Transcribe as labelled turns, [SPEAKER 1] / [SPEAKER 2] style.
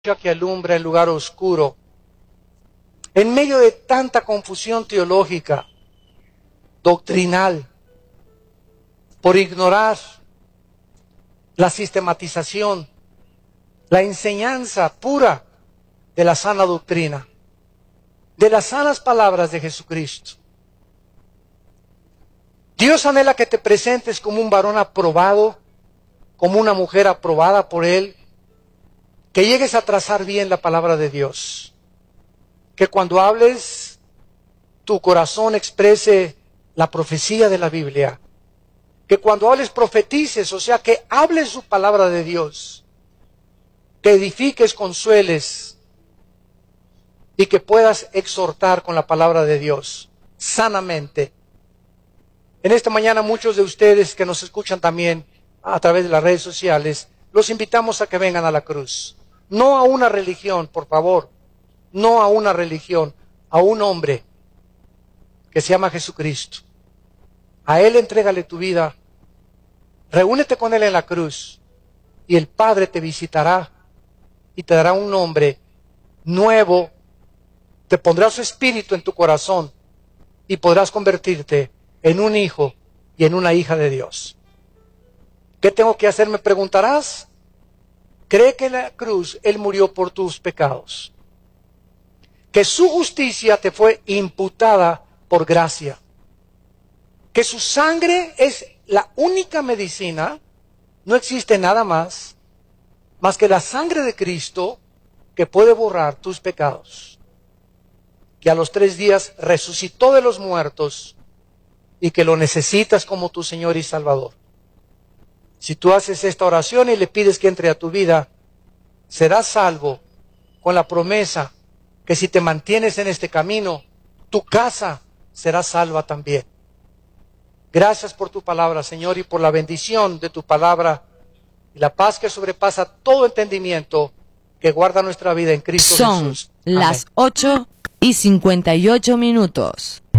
[SPEAKER 1] Que alumbra el lugar oscuro. En medio de tanta confusión teológica, doctrinal, por ignorar la sistematización, la enseñanza pura de la sana doctrina, de las sanas palabras de Jesucristo. Dios anhela que te presentes como un varón aprobado, como una mujer aprobada por Él, que llegues a trazar bien la palabra de Dios, que cuando hables, tu corazón exprese la profecía de la Biblia, que cuando hables profetices, o sea, que hables su palabra de Dios, que edifiques, consueles y que puedas exhortar con la palabra de Dios, sanamente. En esta mañana muchos de ustedes que nos escuchan también a través de las redes sociales, los invitamos a que vengan a la cruz. No a una religión, por favor, no a una religión, a un hombre que se llama Jesucristo. A Él entrégale tu vida, reúnete con Él en la cruz y el Padre te visitará y te dará un nombre nuevo, te pondrá su espíritu en tu corazón y podrás convertirte en un hijo y en una hija de Dios. ¿Qué tengo que hacer? Me preguntarás. Cree que en la cruz Él murió por tus pecados, que su justicia te fue imputada por gracia, que su sangre es la única medicina, no existe nada más que la sangre de Cristo que puede borrar tus pecados, que a los 3 días resucitó de los muertos y que lo necesitas como tu Señor y Salvador. Si tú haces esta oración y le pides que entre a tu vida, serás salvo con la promesa que si te mantienes en este camino, tu casa será salva también. Gracias por tu palabra, Señor, y por la bendición de tu palabra y la paz que sobrepasa todo entendimiento que guarda nuestra vida en Cristo Jesús.
[SPEAKER 2] Son las 8:58.